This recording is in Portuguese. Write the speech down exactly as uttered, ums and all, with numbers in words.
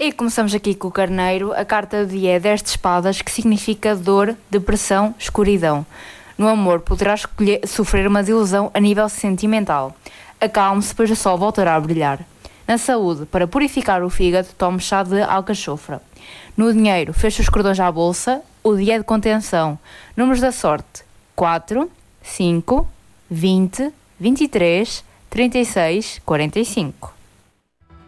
E começamos aqui com o carneiro. A carta do dia é dez de espadas, que significa dor, depressão, escuridão. No amor, poderá escolher, sofrer uma desilusão a nível sentimental. Acalme-se, pois o sol voltará a brilhar. Na saúde, para purificar o fígado, tome chá de alcachofra. No dinheiro, feche os cordões à bolsa. O dia é de contenção. Números da sorte: quatro, cinco, vinte, vinte e três, trinta e seis, quarenta e cinco.